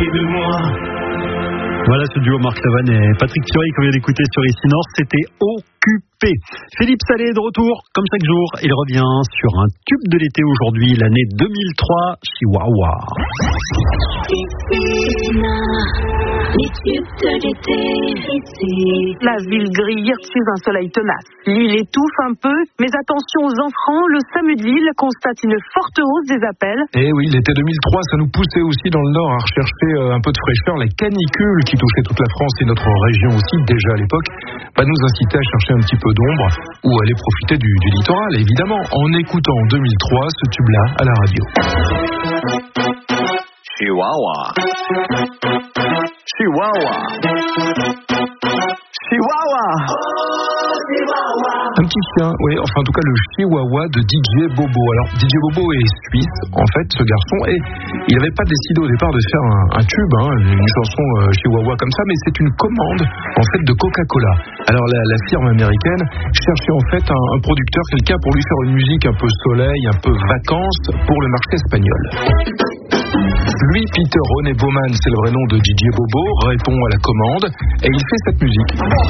de moi. Voilà ce duo Marc Lavoine et Patrick Fiori qu'on vient d'écouter sur ici Nord, c'était Occupé. Philippe Salé est de retour, comme chaque jour, il revient sur un tube de l'été aujourd'hui, l'année 2003, Chihuahua. Les tubes de l'été, ici. La ville grille sous un soleil tenace. L'île étouffe un peu, mais attention aux enfants, le SAMU de Lille constate une forte hausse des appels. Et oui, l'été 2003, ça nous poussait aussi dans le Nord à rechercher un peu de fraîcheur. La canicule qui touchait toute la France et notre région aussi, déjà à l'époque, nous incitait à chercher un petit peu d'ombre ou aller profiter du littoral, évidemment, en écoutant en 2003 ce tube-là à la radio. Chihuahua. Chihuahua. Chihuahua. Un petit chien, oui, enfin en tout cas le Chihuahua de Didier Bobo. Alors Didier Bobo est suisse, en fait, ce garçon, et il n'avait pas décidé au départ de faire un tube, une chanson Chihuahua comme ça, mais c'est une commande en fait de Coca-Cola. Alors la firme américaine cherchait en fait un producteur, quelqu'un pour lui faire une musique un peu soleil, un peu vacances pour le marché espagnol. Lui, Peter René Baumann, c'est le vrai nom de Didier Bobo, répond à la commande et il fait cette musique.